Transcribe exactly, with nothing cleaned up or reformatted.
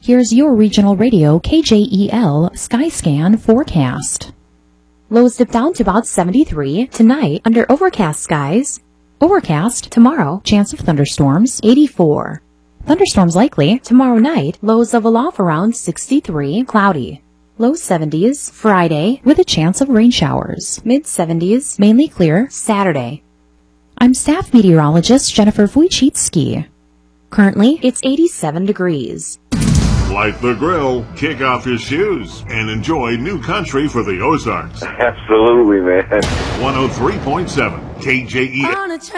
Here's your regional radio K J E L Skyscan forecast. Lows dip down to about seventy-three. Tonight, under overcast skies. Overcast tomorrow, chance of thunderstorms, eighty-four. Thunderstorms likely tomorrow night, lows level off around sixty-three, cloudy. Low seventies Friday with a chance of rain showers. Mid seventies, mainly clear Saturday. I'm staff meteorologist Jennifer Wojcicki. Currently, it's eighty-seven degrees. Light the grill, kick off your shoes, and enjoy new country for the Ozarks. Absolutely, man. one oh three point seven K J E L.